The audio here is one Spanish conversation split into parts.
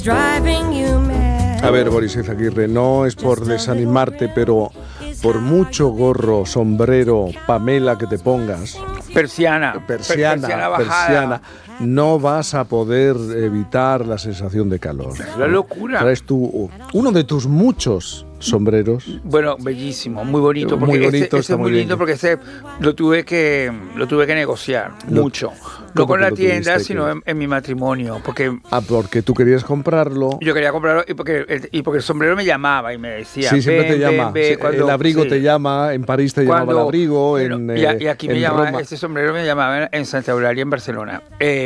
A ver, Boris Izaguirre, no es por desanimarte, pero por mucho gorro, sombrero, Pamela que te pongas, Persiana bajada, no vas a poder evitar la sensación de calor. Es la locura. Traes uno de tus muchos sombreros. Bueno, bellísimo, muy bonito, porque muy bonito, ese es muy lindo, porque lo tuve que negociar mucho. No con la tienda, sino en mi matrimonio, porque tú querías comprarlo. Yo quería comprarlo y porque el sombrero me llamaba y me decía. Sí, siempre te llama. El abrigo te llama, en París te llamaba el abrigo, y aquí me llamaba, este sombrero me llamaba en Santa Eulalia, en Barcelona.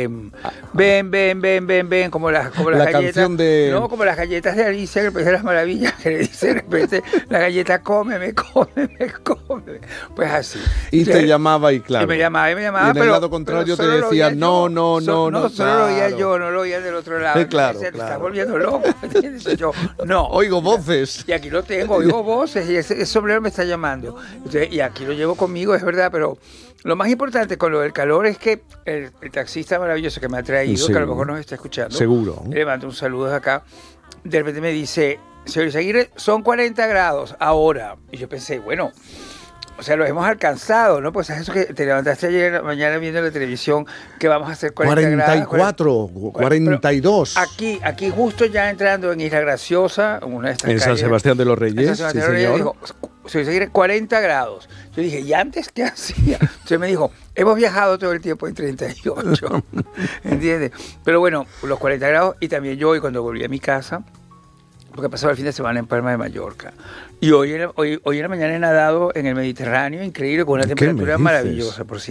Ven, como las galletas. Canción de... No, como las galletas de Alicia, que el País de las Maravillas, que le dice de repente la galleta, cómeme. Pues así. Y te llamaba y claro. Y me llamaba, y en el lado contrario te decía no. Solo lo oía yo, no lo oía del otro lado. Claro, Te estás volviendo loco. Yo, no. Oigo voces. Y aquí lo tengo, oigo voces y ese sombrero me está llamando. Entonces, y aquí lo llevo conmigo, es verdad, pero lo más importante con lo del calor es que el taxista maravilloso que me ha traído, que a lo mejor nos está escuchando. Seguro. Le mando un saludo de acá. De repente me dice, señor Izaguirre, son 40 grados ahora. Y yo pensé, bueno... O sea, lo hemos alcanzado, ¿no? Pues es eso que te levantaste ayer mañana viendo la televisión, que vamos a hacer 44, 42. Aquí justo ya entrando en Isla Graciosa, una de estas calles, San Sebastián de los Reyes, sí, señor. Dijo, 40 grados. Yo dije, ¿y antes qué hacía? Entonces me dijo, hemos viajado todo el tiempo en 38. ¿Entiendes? Pero bueno, los 40 grados, y también yo hoy cuando volví a mi casa, porque pasaba el fin de semana en Palma de Mallorca. Y hoy en la mañana he nadado en el Mediterráneo, increíble, con una temperatura maravillosa, por cierto.